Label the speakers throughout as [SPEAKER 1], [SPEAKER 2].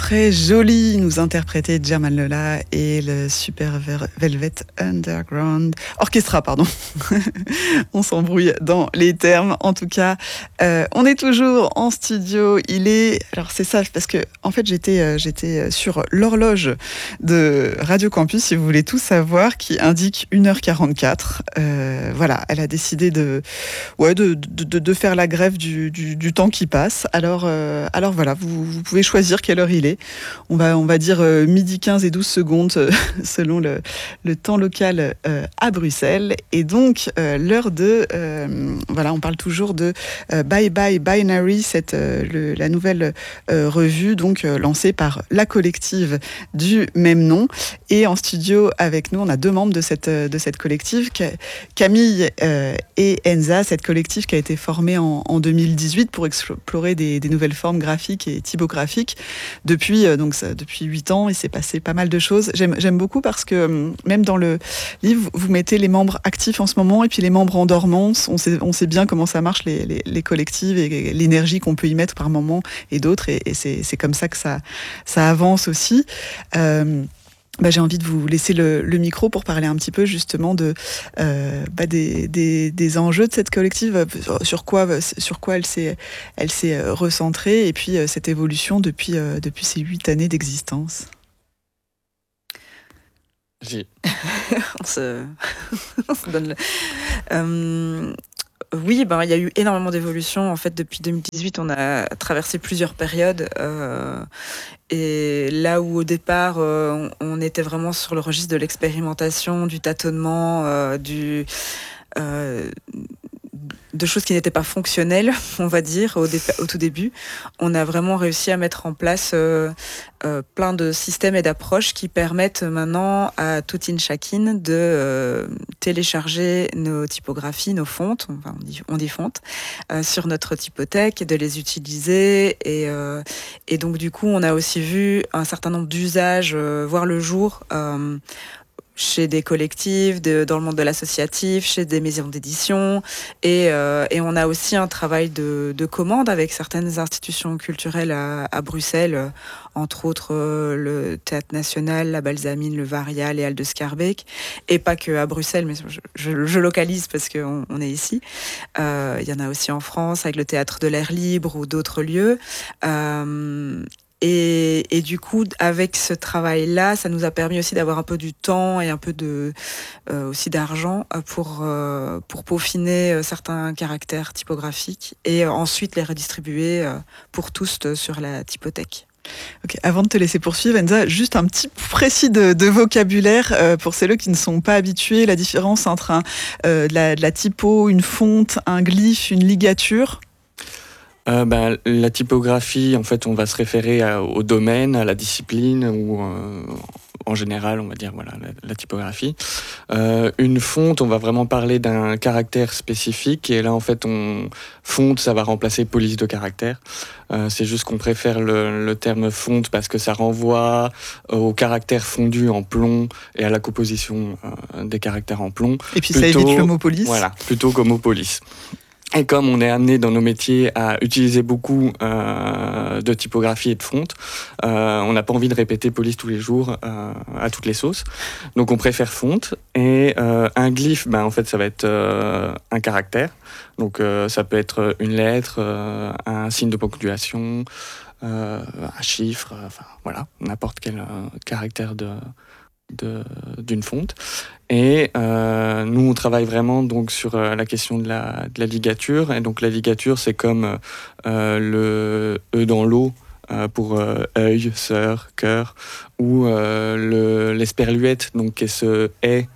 [SPEAKER 1] très joli, nous interprétait German Lola et le Super Velvet Underground Orchestra, pardon. On s'embrouille dans les termes. En tout cas, on est toujours en studio. Alors c'est ça, parce que en fait j'étais sur l'horloge de Radio Campus, si vous voulez tout savoir, qui indique 1h44. Voilà, elle a décidé de faire la grève du temps qui passe. Alors voilà, vous pouvez choisir quelle heure il est. On va dire midi 15 et 12 secondes selon le temps local à Bruxelles. Et donc, l'heure de... voilà, on parle toujours de Bye Bye Binary, la nouvelle revue donc lancée par la collective du même nom. Et en studio avec nous, on a deux membres de cette collective, Camille et Enza, cette collective qui a été formée en 2018 pour explorer des nouvelles formes graphiques et typographiques. Depuis 8 ans, il s'est passé pas mal de choses. J'aime beaucoup parce que même dans le livre, vous mettez les membres actifs en ce moment et puis les membres en dormance. On sait bien comment ça marche, les collectives, et l'énergie qu'on peut y mettre par moment et d'autres. Et c'est comme ça que ça avance aussi. J'ai envie de vous laisser le micro pour parler un petit peu justement des enjeux de cette collective, sur quoi elle s'est recentrée, et puis cette évolution depuis ces 8 années d'existence.
[SPEAKER 2] On se donne oui, il y a eu énormément d'évolutions. En fait, depuis 2018, on a traversé plusieurs périodes. Et là où au départ, on était vraiment sur le registre de l'expérimentation, du tâtonnement, de choses qui n'étaient pas fonctionnelles, on va dire, au tout début. On a vraiment réussi à mettre en place plein de systèmes et d'approches qui permettent maintenant à toute chacune de télécharger nos typographies, nos fontes, enfin on dit fontes, sur notre typothèque, de les utiliser. Et donc du coup, on a aussi vu un certain nombre d'usages voir le jour chez des collectifs, dans le monde de l'associatif, chez des maisons d'édition, et on a aussi un travail de commande avec certaines institutions culturelles à Bruxelles, entre autres le Théâtre National, la Balsamine, le Varial et Al de Schaerbeek, et pas que à Bruxelles, mais je localise parce qu'on est ici. Il y en a aussi en France avec le Théâtre de l'Air Libre ou d'autres lieux. Et du coup, avec ce travail-là, ça nous a permis aussi d'avoir un peu du temps et un peu aussi d'argent pour peaufiner certains caractères typographiques et ensuite les redistribuer pour tous sur la typothèque.
[SPEAKER 1] Okay. Avant de te laisser poursuivre, Enza, juste un petit précis de vocabulaire pour celles qui ne sont pas habitués, la différence entre de la typo, une fonte, un glyphe, une ligature.
[SPEAKER 3] La typographie, en fait, on va se référer au domaine, à la discipline, ou en général, on va dire voilà la typographie. Une fonte, on va vraiment parler d'un caractère spécifique, et là, en fait, fonte, ça va remplacer police de caractère. C'est juste qu'on préfère le terme fonte parce que ça renvoie au caractère fondu en plomb et à la composition des caractères en plomb.
[SPEAKER 1] Et puis ça évite le mot police.
[SPEAKER 3] Voilà, plutôt qu'au mot police. Et comme on est amené dans nos métiers à utiliser beaucoup de typographie et de fonte, on n'a pas envie de répéter police tous les jours à toutes les sauces. Donc on préfère fonte. Et un glyphe, en fait, ça va être un caractère. Donc ça peut être une lettre, un signe de ponctuation, un chiffre, voilà, n'importe quel caractère d'une fonte. Et nous on travaille vraiment donc sur la question de la ligature, et donc la ligature c'est comme le E dans l'eau pour œil, sœur, cœur, ou l'esperluette, donc qui est ce est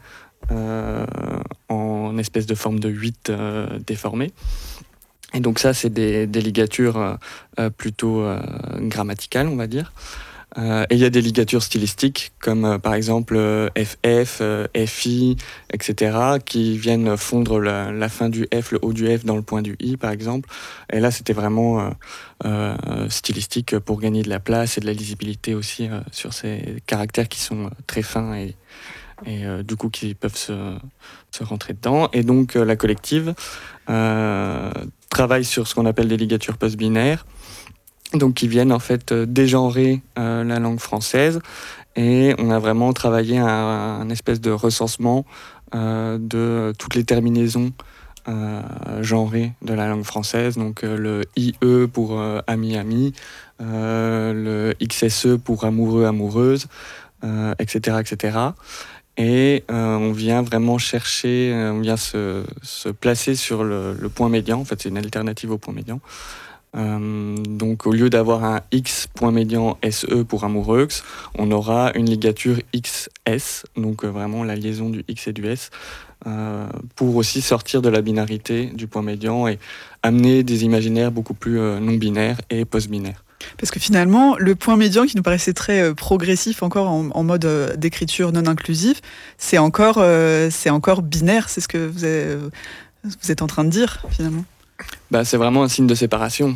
[SPEAKER 3] en espèce de forme de 8 déformée. Et donc ça c'est des ligatures plutôt grammaticales, on va dire. Et il y a des ligatures stylistiques comme par exemple FF, FI, etc. qui viennent fondre la fin du F, le haut du F dans le point du I par exemple. Et là c'était vraiment stylistique pour gagner de la place et de la lisibilité aussi sur ces caractères qui sont très fins et du coup qui peuvent se rentrer dedans. Et donc la collective travaille sur ce qu'on appelle des ligatures post-binaires. donc qui viennent en fait dégenrer la langue française. Et on a vraiment travaillé un espèce de recensement de toutes les terminaisons genrées de la langue française. Donc le IE pour ami, le XSE pour amoureux, amoureuse, etc., etc. Et on vient vraiment chercher, on vient se placer sur le point médian. En fait, c'est une alternative au point médian. Donc au lieu d'avoir un X point médian SE pour amoureux, on aura une ligature XS, donc vraiment la liaison du X et du S, pour aussi sortir de la binarité du point médian et amener des imaginaires beaucoup plus non-binaires et post-binaires.
[SPEAKER 1] Parce que finalement, le point médian qui nous paraissait très progressif encore en mode d'écriture non inclusive, c'est encore binaire, c'est ce que vous êtes en train de dire finalement.
[SPEAKER 3] C'est vraiment un signe de séparation,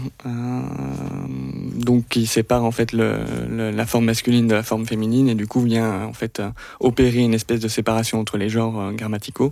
[SPEAKER 3] donc qui sépare en fait la forme masculine de la forme féminine et du coup vient en fait opérer une espèce de séparation entre les genres grammaticaux.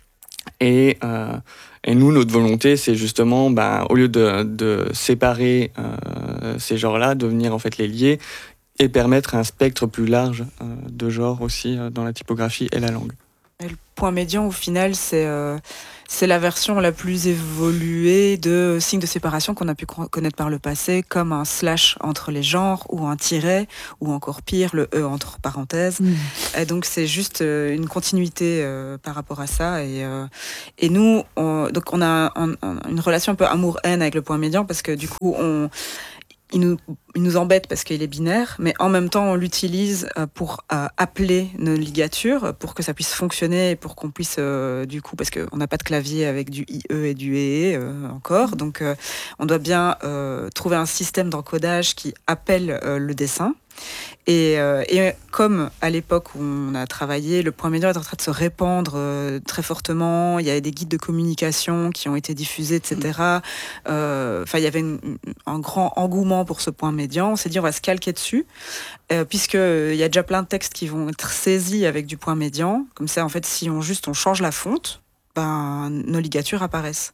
[SPEAKER 3] Et nous, notre volonté, c'est justement, au lieu de séparer ces genres-là, de venir en fait les lier et permettre un spectre plus large de genres aussi dans la typographie et la langue.
[SPEAKER 2] Et le point médian, au final, c'est la version la plus évoluée de signes de séparation qu'on a pu connaître par le passé, comme un slash entre les genres, ou un tiret, ou encore pire, le E entre parenthèses. Et donc c'est juste une continuité par rapport à ça. Et nous, on a une relation un peu amour-haine avec le point médian, parce que du coup, il nous embête parce qu'il est binaire, mais en même temps, on l'utilise pour appeler nos ligatures, pour que ça puisse fonctionner, et pour qu'on puisse, du coup, parce qu'on n'a pas de clavier avec du IE et du EE encore, donc on doit bien trouver un système d'encodage qui appelle le dessin. Et comme à l'époque où on a travaillé, le point médian est en train de se répandre très fortement. Il y avait des guides de communication qui ont été diffusés, etc. Il y avait un grand engouement pour ce point médian. On s'est dit on va se calquer dessus, puisqu'il y a déjà plein de textes qui vont être saisis avec du point médian. Comme ça, en fait, si on change la fonte, nos ligatures apparaissent.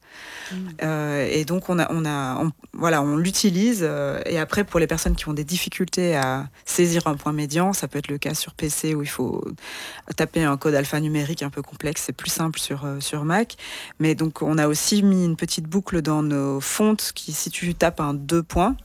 [SPEAKER 2] Et donc on l'utilise. Et après, pour les personnes qui ont des difficultés à saisir un point médian, ça peut être le cas sur PC où il faut taper un code alphanumérique un peu complexe. C'est plus simple sur Mac. Mais donc on a aussi mis une petite boucle dans nos fontes qui, si tu tapes un 2 points,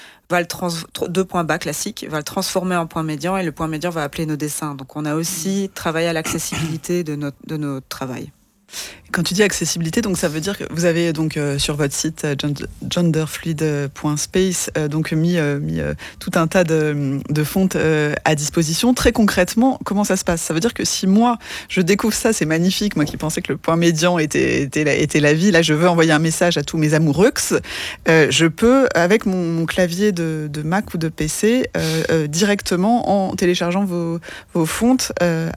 [SPEAKER 2] deux points bas classique, va le transformer en point médian, et le point médian va appeler nos dessins. Donc on a aussi travaillé à l'accessibilité de notre travail.
[SPEAKER 1] Quand tu dis accessibilité, donc ça veut dire que vous avez donc sur votre site genderfluid.space donc mis tout un tas de fontes à disposition. Très concrètement, comment ça se passe ? Ça veut dire que si moi je découvre ça, c'est magnifique, moi qui pensais que le point médian était la vie, là je veux envoyer un message à tous mes amoureux, je peux avec mon clavier de Mac ou de PC directement en téléchargeant vos fontes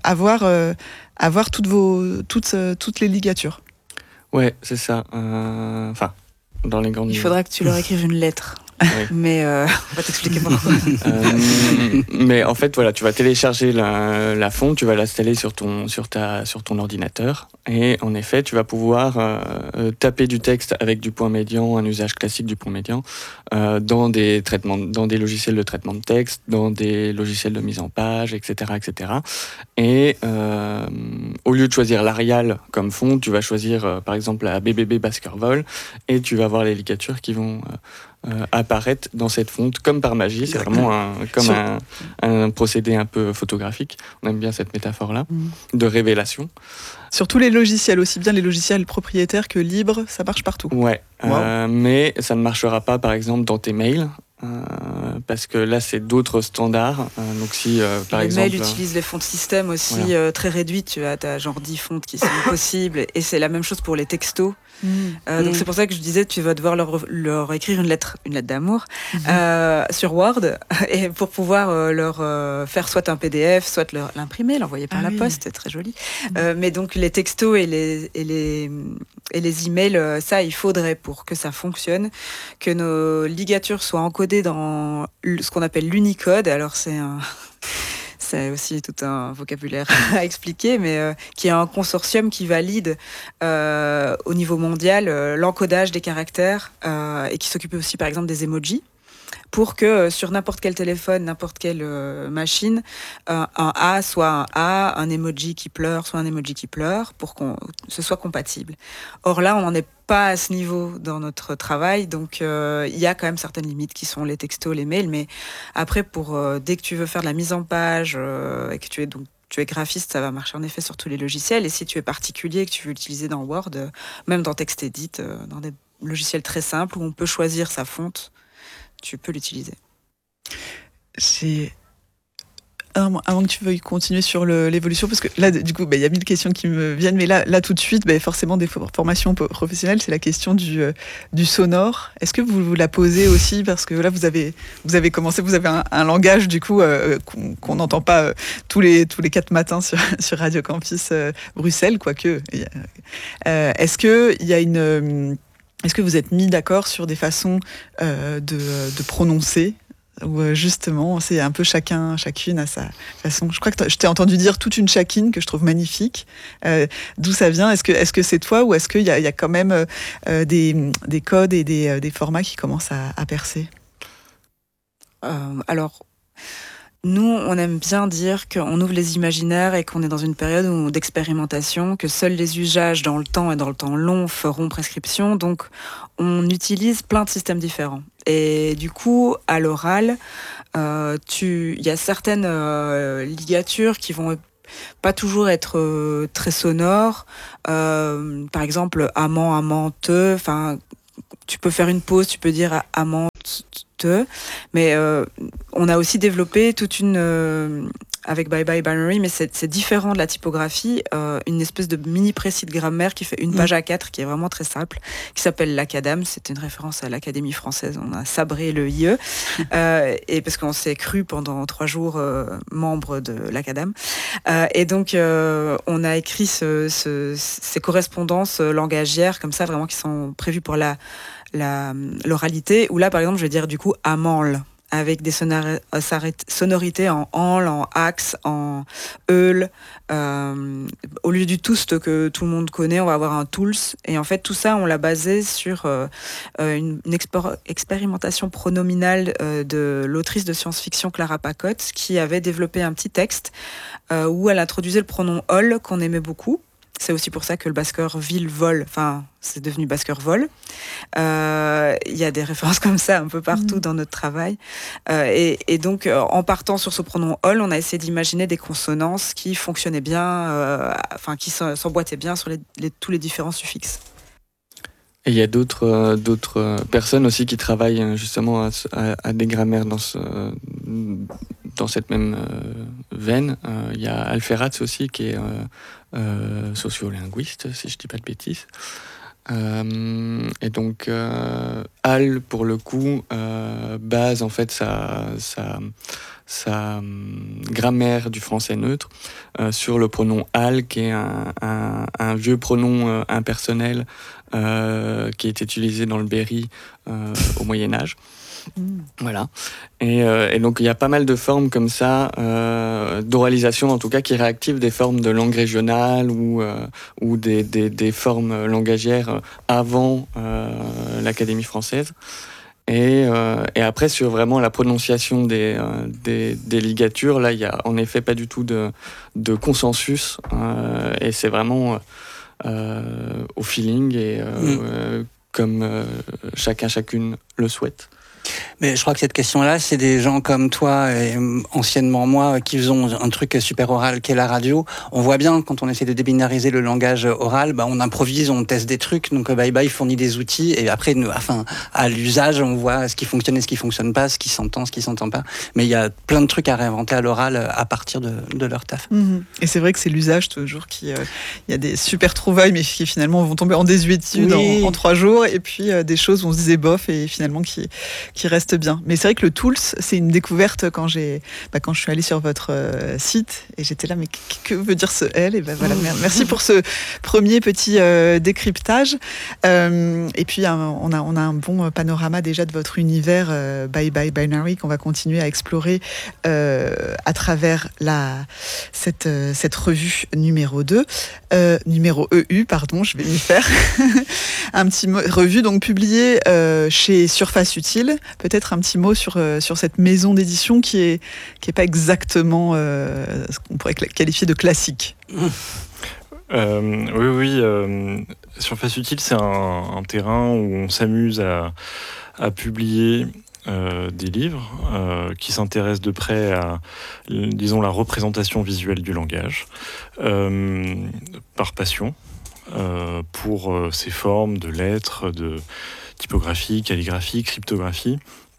[SPEAKER 1] avoir toutes les ligatures.
[SPEAKER 3] Ouais, c'est ça. Dans les grandes lignes.
[SPEAKER 2] Il faudra que tu leur écrives une lettre. Oui. Mais on va t'expliquer pourquoi.
[SPEAKER 3] Mais en fait, voilà, tu vas télécharger la fonte, tu vas l'installer sur ton ordinateur, et en effet, tu vas pouvoir taper du texte avec du point médian, un usage classique du point médian, dans des logiciels de traitement de texte, dans des logiciels de mise en page, etc., etc. Et au lieu de choisir l'Arial comme fond, tu vas choisir par exemple la BBB Baskerville, et tu vas avoir les ligatures qui vont apparaître dans cette fonte comme par magie. C'est vraiment un procédé un peu photographique. On aime bien cette métaphore-là de révélation.
[SPEAKER 1] Sur tous les logiciels, aussi bien les logiciels propriétaires que libres, ça marche partout.
[SPEAKER 3] Ouais, wow. Mais ça ne marchera pas par exemple dans tes mails. Parce que là c'est d'autres standards, donc si par exemple
[SPEAKER 2] les mails utilisent les fontes système aussi, voilà. Très réduites, tu as genre 10 fontes qui sont possibles, et c'est la même chose pour les textos. Donc c'est pour ça que je disais tu vas devoir leur écrire une lettre d'amour sur Word, et pour pouvoir leur faire soit un PDF, soit l'imprimer, l'envoyer par la poste, c'est très joli. Mais donc les textos et les emails, ça il faudrait, pour que ça fonctionne, que nos ligatures soient encodées dans ce qu'on appelle l'Unicode. Alors c'est aussi tout un vocabulaire à expliquer, mais qui est un consortium qui valide au niveau mondial l'encodage des caractères, et qui s'occupe aussi par exemple des emojis, pour que sur n'importe quel téléphone, n'importe quelle machine, un A soit un A, un emoji qui pleure soit un emoji qui pleure, pour que ce soit compatible. Or là, on n'en est pas à ce niveau dans notre travail, donc il y a quand même certaines limites qui sont les textos, les mails, mais après, dès que tu veux faire de la mise en page et que tu es graphiste, ça va marcher en effet sur tous les logiciels. Et si tu es particulier et que tu veux l'utiliser dans Word, même dans TextEdit, dans des logiciels très simples où on peut choisir sa fonte, tu peux l'utiliser.
[SPEAKER 1] Avant que tu veuilles continuer sur l'évolution, parce que là, du coup, il y a 1000 questions qui me viennent, mais là tout de suite, forcément, des formations professionnelles, c'est la question du sonore. Est-ce que vous la posez aussi, parce que là, vous avez commencé, vous avez un langage, du coup, qu'on n'entend pas tous les 4 matins sur Radio Campus Bruxelles, quoique. Est-ce que vous êtes mis d'accord sur des façons de prononcer, ou justement c'est un peu chacune à sa façon? Je crois que je t'ai entendu dire toute une chacune que je trouve magnifique. D'où ça vient? Est-ce que c'est toi, ou est-ce qu'il y a quand même des codes et des formats qui commencent à percer?
[SPEAKER 2] Alors, nous, on aime bien dire qu'on ouvre les imaginaires et qu'on est dans une période d'expérimentation, que seuls les usages dans le temps et dans le temps long feront prescription. Donc, on utilise plein de systèmes différents. Et du coup, à l'oral, il y a certaines ligatures qui vont pas toujours être très sonores. Par exemple, amant, amante. Enfin, tu peux faire une pause, tu peux dire amante. Mais on a aussi développé toute une avec Bye Bye Binary, mais c'est différent de la typographie, une espèce de mini précis de grammaire qui fait une page A4, qui est vraiment très simple, qui s'appelle l'Acadam. C'est une référence à l'Académie française. On a sabré le IE, et parce qu'on s'est cru pendant 3 jours membre de l'Acadam. Et donc, on a écrit ces correspondances langagières comme ça, vraiment qui sont prévues pour l'oralité, où là, par exemple, je vais dire du coup amanle, avec des sonorités en anle, en axe, en eul. Au lieu du toust que tout le monde connaît, on va avoir un tools. Et en fait, tout ça, on l'a basé sur une expérimentation pronominale de l'autrice de science-fiction Clara Pacotte, qui avait développé un petit texte où elle introduisait le pronom ol, qu'on aimait beaucoup. C'est aussi pour ça que le Baskerville vol, c'est devenu Baskerville. Il y a des références comme ça un peu partout dans notre travail. Et donc, en partant sur ce pronom ol, on a essayé d'imaginer des consonances qui fonctionnaient bien, qui s'emboîtaient bien sur tous les différents suffixes.
[SPEAKER 3] Et il y a d'autres personnes aussi qui travaillent justement à des grammaires dans cette même veine. Il y a Alferatz aussi qui est sociolinguiste, si je dis pas de bêtises. Et donc Al, pour le coup, base en fait sa grammaire du français neutre sur le pronom al, qui est un vieux pronom impersonnel qui est utilisé dans le Berry au Moyen-Âge. Voilà. Et donc il y a pas mal de formes comme ça, d'oralisation en tout cas, qui réactivent des formes de langue régionale ou des formes langagières avant l'Académie française. Et après, sur vraiment la prononciation des ligatures, là il y a en effet pas du tout de consensus, et c'est vraiment au feeling et comme chacune le souhaite.
[SPEAKER 4] Mais je crois que cette question-là, c'est des gens comme toi et anciennement moi qui faisons un truc super oral qu'est la radio. On voit bien quand on essaie de débinariser le langage oral, on improvise, on teste des trucs. Donc Bye Bye fournit des outils et après, à l'usage, on voit ce qui fonctionne et ce qui fonctionne pas, ce qui s'entend, ce qui s'entend pas. Mais il y a plein de trucs à réinventer à l'oral à partir de leur taf.
[SPEAKER 1] Et c'est vrai que c'est l'usage toujours qui, il y a des super trouvailles, mais qui finalement vont tomber en désuétude en 3 jours, et puis des choses où on se disait bof et finalement qui reste bien. Mais c'est vrai que le Tools, c'est une découverte quand je suis allée sur votre site, et j'étais là, mais que veut dire ce L? Et voilà, merci pour ce premier petit décryptage. Et puis on a un bon panorama déjà de votre univers Bye Bye Binary qu'on va continuer à explorer à travers cette revue numéro 2, numéro EU, pardon, je vais m'y faire. Un petit revue donc publiée chez Surface Utile. Peut-être un petit mot sur cette maison d'édition qui est pas exactement ce qu'on pourrait qualifier de classique.
[SPEAKER 5] Oui. Surface Utile, c'est un terrain où on s'amuse à publier des livres qui s'intéressent de près à, disons, la représentation visuelle du langage, par passion, pour ses formes de lettres, de typographie, calligraphie, cryptographie,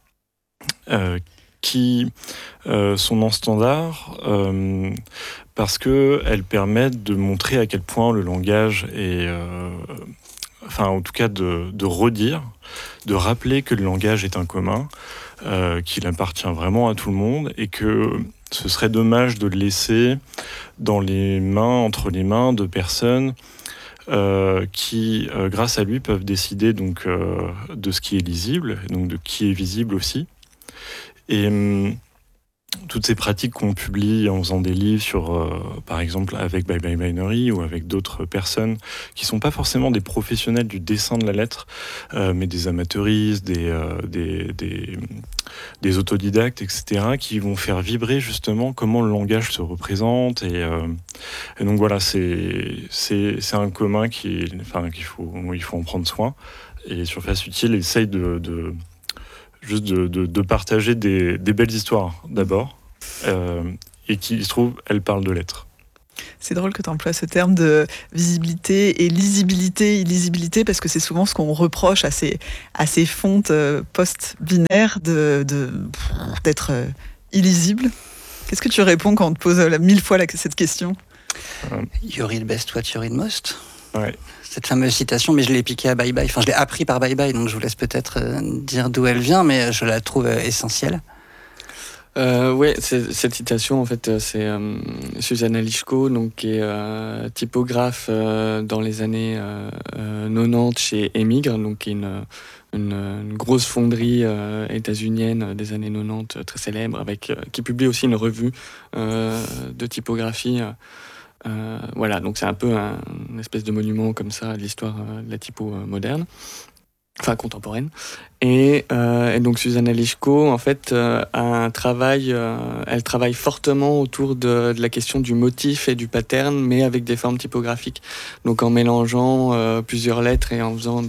[SPEAKER 5] qui sont en standard parce qu'elles permettent de montrer à quel point le langage est... enfin, en tout cas, de redire, de rappeler que le langage est un commun, qu'il appartient vraiment à tout le monde et que ce serait dommage de le laisser entre les mains de personnes qui, grâce à lui, peuvent décider donc, de ce qui est lisible, donc de qui est visible aussi. Et toutes ces pratiques qu'on publie en faisant des livres sur, par exemple, avec Bye Bye Binary ou avec d'autres personnes qui ne sont pas forcément des professionnels du dessin de la lettre, mais des amateuristes, des autodidactes, etc., qui vont faire vibrer justement comment le langage se représente. Et donc voilà, c'est un commun qu'il faut en prendre soin. Et Surface Utile essaye de partager des belles histoires d'abord, et qui, se trouve, elles parlent de lettres.
[SPEAKER 1] C'est drôle que tu emploies ce terme de visibilité et lisibilité, illisibilité, parce que c'est souvent ce qu'on reproche à ces fontes post-binaires d'être illisibles. Qu'est-ce que tu réponds quand on te pose 1000 fois cette question ?
[SPEAKER 4] You read best what you read most.
[SPEAKER 5] Ouais.
[SPEAKER 4] Cette fameuse citation, mais je l'ai piquée à Bye Bye. Enfin, je l'ai appris par Bye Bye, donc je vous laisse peut-être dire d'où elle vient, mais je la trouve essentielle.
[SPEAKER 3] Oui, cette citation, en fait, c'est Susanna Lichko, donc, qui est typographe dans les années 90 chez Emigre, donc, qui est une grosse fonderie états-unienne des années 90, très célèbre, qui publie aussi une revue de typographie. Voilà, donc c'est un peu une espèce de monument comme ça de l'histoire de la typo moderne, enfin contemporaine. Et donc Susanna Lichko, en fait, elle travaille fortement autour de la question du motif et du pattern, mais avec des formes typographiques. Donc en mélangeant plusieurs lettres et en faisant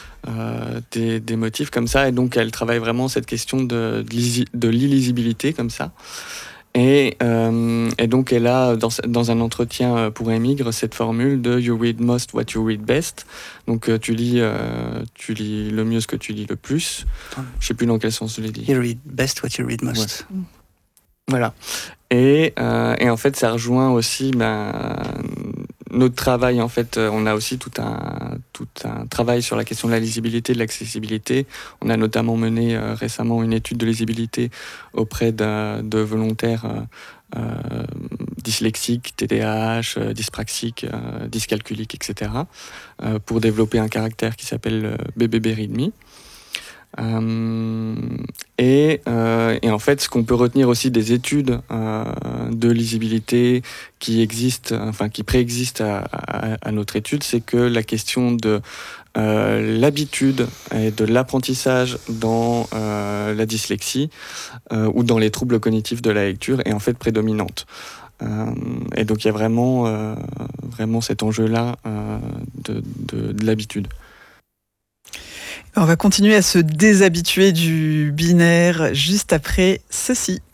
[SPEAKER 3] des motifs comme ça. Et donc elle travaille vraiment cette question de l'illisibilité comme ça. Et donc elle a dans un entretien pour Emigre cette formule de You read most what you read best. Donc tu lis le mieux ce que tu lis le plus. Je sais plus dans quel sens je l'ai dit.
[SPEAKER 4] You read best what you read most.
[SPEAKER 3] Ouais. Voilà. Et en fait ça rejoint aussi notre travail. En fait, on a aussi tout un travail sur la question de la lisibilité, de l'accessibilité. On a notamment mené récemment une étude de lisibilité auprès de volontaires dyslexiques, TDAH, dyspraxiques, dyscalculiques, etc., pour développer un caractère qui s'appelle BBB Readme. Et en fait, ce qu'on peut retenir aussi des études de lisibilité qui préexistent à notre étude, c'est que la question de l'habitude et de l'apprentissage dans la dyslexie ou dans les troubles cognitifs de la lecture est en fait prédominante. Et donc il y a vraiment cet enjeu-là de l'habitude.
[SPEAKER 1] On va continuer à se déshabituer du binaire juste après ceci.